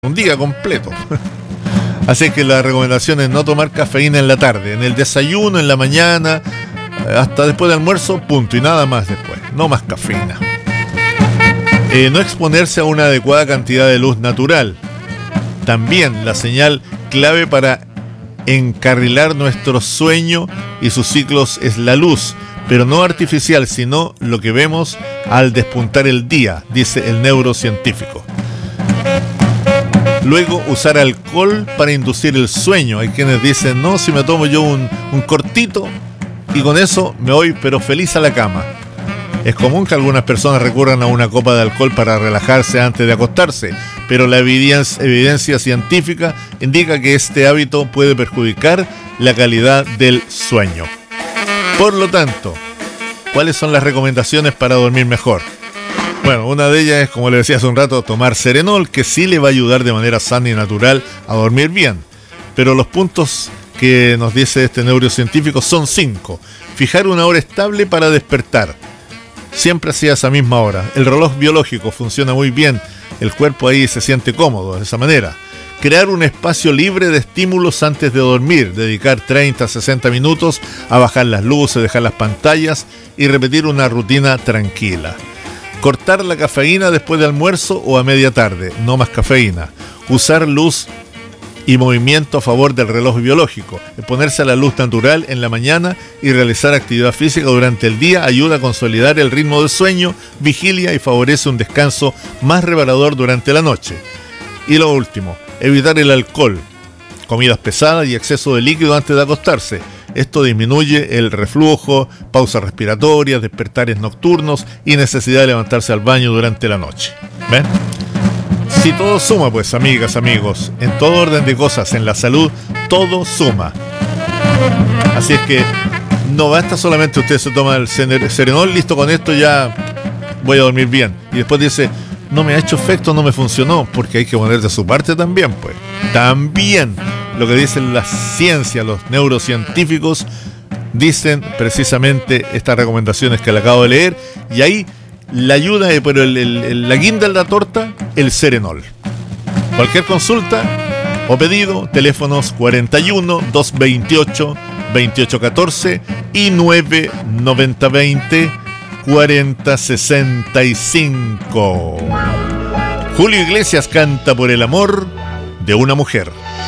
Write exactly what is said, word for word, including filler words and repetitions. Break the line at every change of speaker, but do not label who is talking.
un día completo. Así que la recomendación es no tomar cafeína en la tarde, en el desayuno, en la mañana, hasta después del almuerzo, punto, y nada más después, no más cafeína. Eh, no exponerse a una adecuada cantidad de luz natural. También la señal clave para encarrilar nuestro sueño y sus ciclos es la luz, pero no artificial, sino lo que vemos al despuntar el día, dice el neurocientífico. Luego, usar alcohol para inducir el sueño. Hay quienes dicen, no, si me tomo yo un, un cortito y con eso me voy pero feliz a la cama. Es común que algunas personas recurran a una copa de alcohol para relajarse antes de acostarse, pero la evidencia, evidencia científica indica que este hábito puede perjudicar la calidad del sueño. Por lo tanto, ¿cuáles son las recomendaciones para dormir mejor? Bueno, una de ellas es, como le decía hace un rato, tomar Serenol, que sí le va a ayudar de manera sana y natural a dormir bien. Pero los puntos que nos dice este neurocientífico son cinco. Fijar una hora estable para despertar. Siempre hacia esa misma hora. El reloj biológico funciona muy bien. El cuerpo ahí se siente cómodo de esa manera. Crear un espacio libre de estímulos antes de dormir. Dedicar treinta a sesenta minutos a bajar las luces, dejar las pantallas y repetir una rutina tranquila. Cortar la cafeína después de almuerzo o a media tarde, no más cafeína. Usar luz y movimiento a favor del reloj biológico. Ponerse a la luz natural en la mañana y realizar actividad física durante el día ayuda a consolidar el ritmo del sueño, vigilia y favorece un descanso más reparador durante la noche. Y lo último, evitar el alcohol, comidas pesadas y exceso de líquido antes de acostarse. Esto disminuye el reflujo, pausas respiratorias, despertares nocturnos y necesidad de levantarse al baño durante la noche. ¿Ven? Si todo suma, pues, amigas, amigos, en todo orden de cosas, en la salud, todo suma. Así es que no basta solamente usted se toma el Serenol, listo, con esto ya voy a dormir bien. Y después dice, no me ha hecho efecto, no me funcionó, porque hay que poner de su parte también, pues. También. Lo que dicen la ciencia, los neurocientíficos, dicen precisamente estas recomendaciones que le acabo de leer, y ahí la ayuda, pero el, el, el, la guinda de la torta, el Serenol. Cualquier consulta o pedido, teléfonos cuarenta y uno, doscientos veintiocho, veintiocho catorce y nueve noventa veinte, cuarenta sesenta y cinco. Julio Iglesias canta por el amor de una mujer.